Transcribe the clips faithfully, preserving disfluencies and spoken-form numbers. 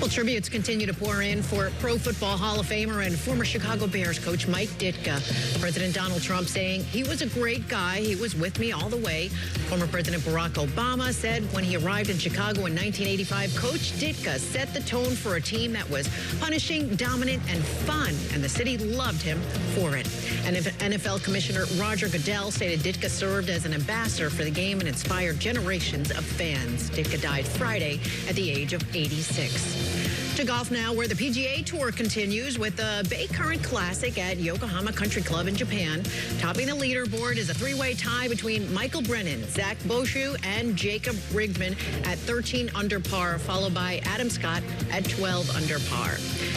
Well, tributes continue to pour in for Pro Football Hall of Famer and former Chicago Bears coach Mike Ditka. President Donald Trump saying he was a great guy. He was with me all the way. Former President Barack Obama said when he arrived in Chicago in nineteen eighty-five, Coach Ditka set the tone for a team that was punishing, dominant, and fun, and the city loved him for it. And N F L Commissioner Roger Goodell stated Ditka served as an ambassador for the game and inspired generations of fans. Ditka died Friday at the age of eighty-six. To golf now, where the P G A Tour continues with the Bay Current Classic at Yokohama Country Club in Japan. Topping the leaderboard is a three-way tie between Michael Brennan, Zach Boshu, and Jacob Rigman at thirteen under par, followed by Adam Scott at twelve under par.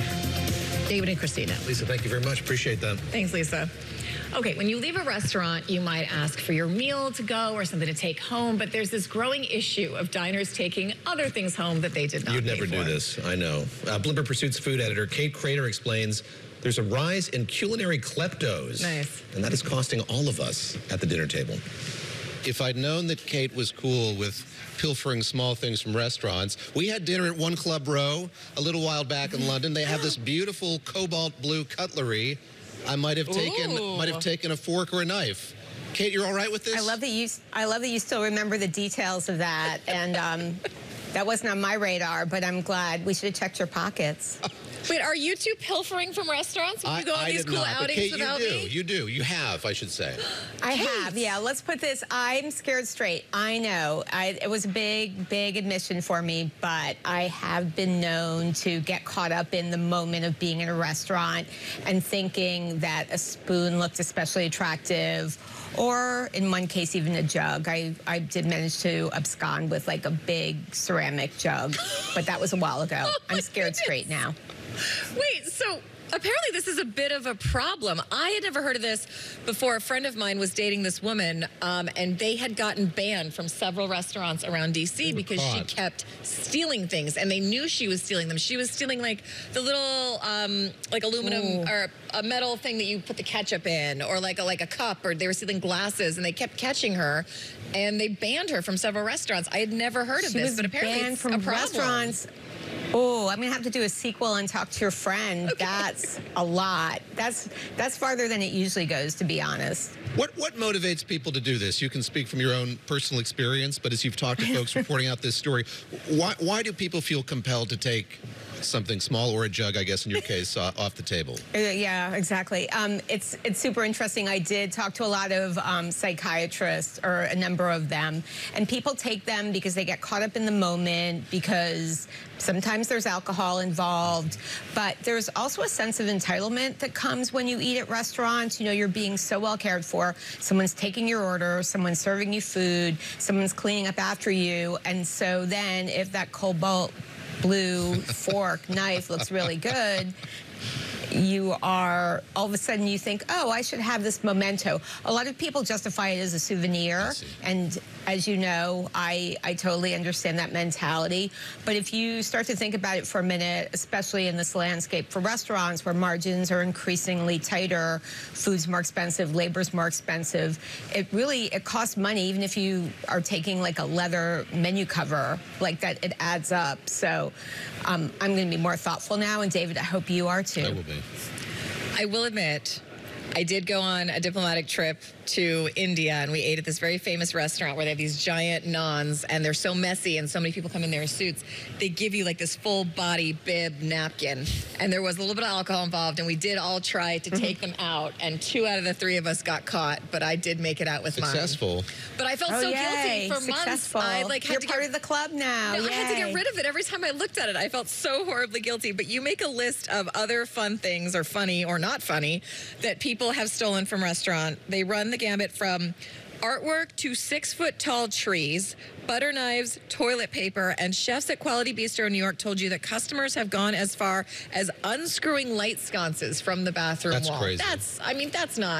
David and Christina. Lisa, thank you very much. Appreciate that. Thanks, Lisa. Okay, when you leave a restaurant, you might ask for your meal to go or something to take home, but there's this growing issue of diners taking other things home that they did not You'd pay never for. do this, I know. Uh, Bloomberg Pursuit's food editor Kate Crater explains there's a rise in culinary kleptos. Nice. And that is costing all of us at the dinner table. If I'd known that Kate was cool with pilfering small things from restaurants, we had dinner at One Club Row a little while back in London. They have this beautiful cobalt blue cutlery. I might have taken Ooh. might have taken a fork or a knife. Kate, you're all right with this? I love that you. I love that you still remember the details of that, and um, that wasn't on my radar. But I'm glad. We should have checked your pockets. Wait, are you two pilfering from restaurants when you go on I these did cool not, but outings Kate, without you do. me? You do. You have, I should say. I have, yeah. Let's put this. I'm scared straight. I know. I, it was a big, big admission for me, but I have been known to get caught up in the moment of being in a restaurant and thinking that a spoon looked especially attractive, or in one case, even a jug. I, I did manage to abscond with like a big ceramic jug, but that was a while ago. Oh I'm scared goodness. straight now. Wait, so apparently this is a bit of a problem. I had never heard of this before. A friend of mine was dating this woman, um, and they had gotten banned from several restaurants around D C because caught. she kept stealing things, and they knew she was stealing them. She was stealing like the little, um, like aluminum Ooh. or a metal thing that you put the ketchup in, or like a, like a cup, or they were stealing glasses, and they kept catching her, and they banned her from several restaurants. I had never heard of She this, was but apparently banned it's from a problem. restaurants. Oh, I'm gonna have to do a sequel and talk to your friend. Okay. That's a lot. That's that's farther than it usually goes, to be honest. What what motivates people to do this? You can speak from your own personal experience, but as you've talked to folks reporting out this story, why why do people feel compelled to take something small, or a jug, I guess in your case, uh, off the table? Uh, yeah, exactly. Um, it's it's super interesting. I did talk to a lot of um, psychiatrists, or a number of them, and people take them because they get caught up in the moment, because sometimes there's alcohol involved, but there's also a sense of entitlement that comes when you eat at restaurants. You know, you're being so well cared for. Someone's taking your order, someone's serving you food, someone's cleaning up after you, and so then if that cobalt blue fork, knife looks really good, you are, all of a sudden you think, oh, I should have this memento. A lot of people justify it as a souvenir, and as you know, I, I totally understand that mentality. But if you start to think about it for a minute, especially in this landscape for restaurants where margins are increasingly tighter, food's more expensive, labor's more expensive, it really, it costs money, even if you are taking like a leather menu cover, like that, it adds up. So um, I'm gonna be more thoughtful now, and David, I hope you are too. I will be. I will admit, I did go on a diplomatic trip to India, and we ate at this very famous restaurant where they have these giant naans, and they're so messy, and so many people come in there in suits. They give you like this full body bib napkin, and there was a little bit of alcohol involved, and we did all try to take them out, and two out of the three of us got caught, but I did make it out with Successful. mine. But I felt Oh, so yay. guilty for Successful. months. I like had You're to part get, of the club now. no, I had to Yay. get rid of it every time I looked at it. I felt so horribly guilty. But you make a list of other fun things, or funny or not funny, that people have stolen from restaurant. They run the gambit from artwork to six-foot-tall trees, butter knives, toilet paper, and chefs at Quality Bistro in New York told you that customers have gone as far as unscrewing light sconces from the bathroom That's wall. crazy. That's, I mean, that's not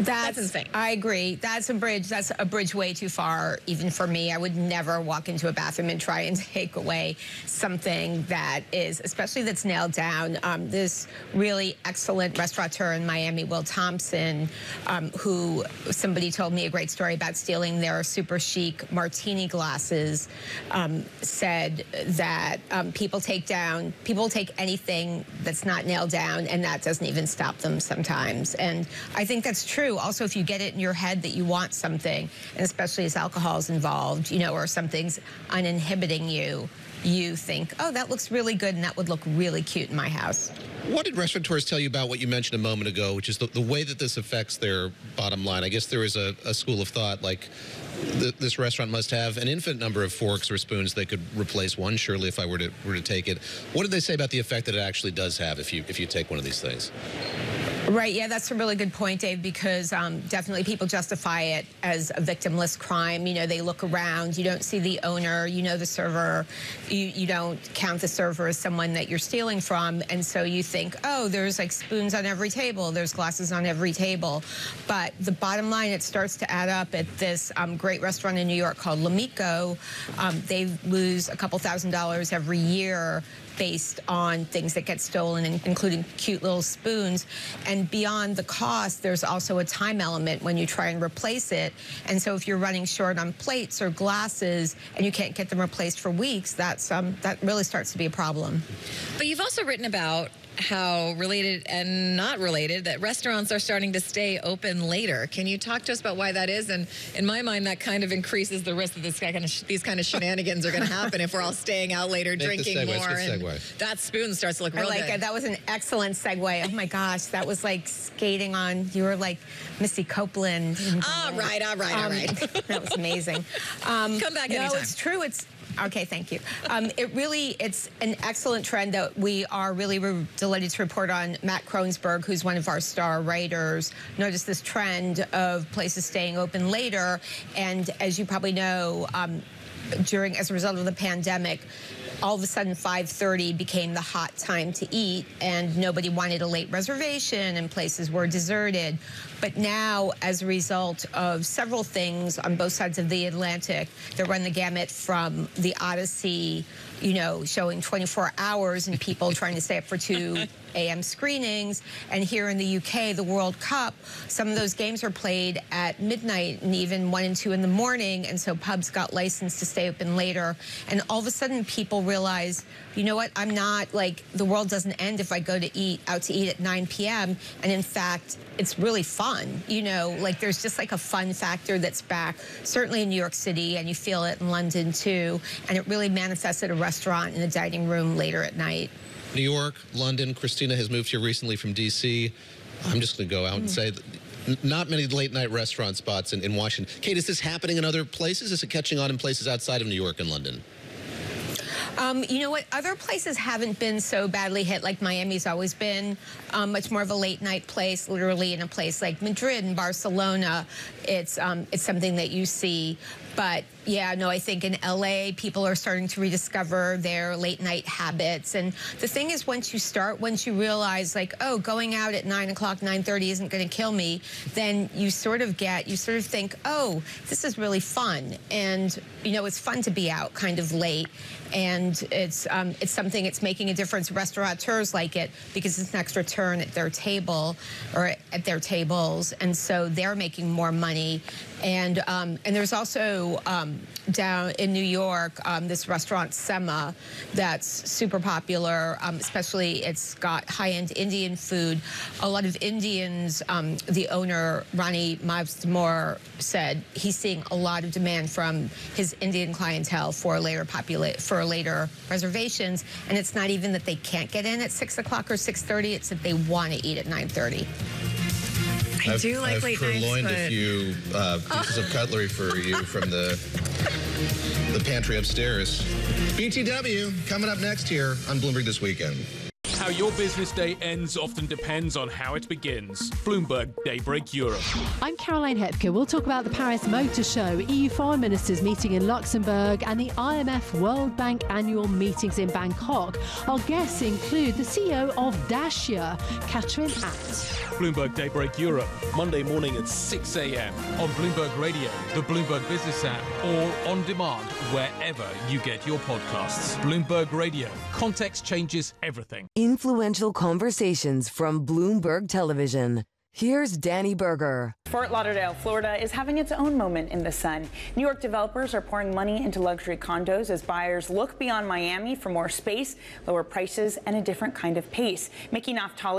That's, That's insane. I agree. That's a bridge. That's a bridge way too far, even for me. I would never walk into a bathroom and try and take away something that is, especially that's nailed down. Um, this really excellent restaurateur in Miami, Will Thompson, um, who somebody told me a great story about stealing their super chic martini glasses, um, said that um, people take down, people take anything that's not nailed down, and that doesn't even stop them sometimes. And I think that's true. Also, if you get it in your head that you want something, and especially as alcohol is involved, you know, or something's uninhibiting you, you think, oh, that looks really good and that would look really cute in my house. What did restaurateurs tell you about what you mentioned a moment ago, which is the, the way that this affects their bottom line? I guess there is a, a school of thought like th this restaurant must have an infinite number of forks or spoons they could replace one, surely, if I were to, were to take it. What did they say about the effect that it actually does have if you, if you take one of these things? Right, yeah, that's a really good point, Dave, because um, definitely people justify it as a victimless crime. You know, they look around, you don't see the owner, you know the server, you, you don't count the server as someone that you're stealing from, and so you think, oh, there's like spoons on every table, there's glasses on every table. But the bottom line, it starts to add up at this um, great restaurant in New York called L'Amico. Um, they lose a couple thousand dollars every year based on things that get stolen, including cute little spoons. And beyond the cost, there's also a time element when you try and replace it. And so if you're running short on plates or glasses and you can't get them replaced for weeks, that's um, that really starts to be a problem. But you've also written about how related and not related that restaurants are starting to stay open later. Can you talk to us about why that is? And in my mind, that kind of increases the risk that this kind of sh these kind of shenanigans are going to happen if we're all staying out later, Make drinking the segue. more. It's a good and segue. that spoon starts to look real I like good. it. That was an excellent segue. Oh my gosh, that was like skating on. You were like Missy Copeland. All right, all right, all Um, right. That was amazing. Um, Come back no, anytime. it's true. It's okay. Thank you. Um, it really, it's an excellent trend that we are really re delighted to report on. Matt Kronsberg, who's one of our star writers, noticed this trend of places staying open later, and as you probably know, um, during as a result of the pandemic, all of a sudden five thirty became the hot time to eat, and nobody wanted a late reservation and places were deserted. But now, as a result of several things on both sides of the Atlantic that run the gamut from the Odyssey, you know, showing twenty-four hours and people trying to stay up for two A M screenings, and here in the U K, the World Cup, some of those games are played at midnight and even one and two in the morning, and so pubs got licensed to stay open later. And all of a sudden, people realize, you know what, I'm not, like, the world doesn't end if I go to eat, out to eat at nine P M, and in fact, it's really fun, you know, like there's just like a fun factor that's back, certainly in New York City, and you feel it in London too, and it really manifests at a restaurant in a dining room later at night. New York, London. Christina has moved here recently from D C. I'm just going to go out and say that n- not many late night restaurant spots in, in Washington. Kate, is this happening in other places? Is it catching on in places outside of New York and London? Um, you know what? Other places haven't been so badly hit. Like Miami's always been um, much more of a late night place. Literally, in a place like Madrid and Barcelona, it's um, it's something that you see. But yeah, no, I think in L A, people are starting to rediscover their late night habits. And the thing is, once you start, once you realize, like, oh, going out at nine o'clock, nine thirty isn't going to kill me, then you sort of get, you sort of think, oh, this is really fun. And, you know, it's fun to be out kind of late. And it's um, it's something, it's making a difference. Restaurateurs like it because it's an extra turn at their table or at their tables. And so they're making more money. And um, and there's also um, down in New York, um, this restaurant Sema that's super popular, um, especially it's got high-end Indian food. A lot of Indians, um, the owner, Ronnie Mavsmore, said he's seeing a lot of demand from his Indian clientele for later popula for later reservations. And it's not even that they can't get in at six o'clock or six thirty, it's that they want to eat at nine thirty. I do I've, like I've late nights, purloined but... a few uh, pieces of cutlery for you from the the pantry upstairs. B T W coming up next here on Bloomberg This Weekend. How your business day ends often depends on how it begins. Bloomberg Daybreak Europe. I'm Caroline Hepker. We'll talk about the Paris Motor Show, E U foreign ministers meeting in Luxembourg, and the I M F World Bank annual meetings in Bangkok. Our guests include the C E O of Dacia, Catherine Att. Bloomberg Daybreak Europe, Monday morning at six a.m. on Bloomberg Radio, the Bloomberg Business app, or on demand wherever you get your podcasts. Bloomberg Radio. Context changes everything. Influential conversations from Bloomberg Television. Here's Danny Berger. Fort Lauderdale, Florida is having its own moment in the sun. New York developers are pouring money into luxury condos as buyers look beyond Miami for more space, lower prices, and a different kind of pace. Mickey Naftali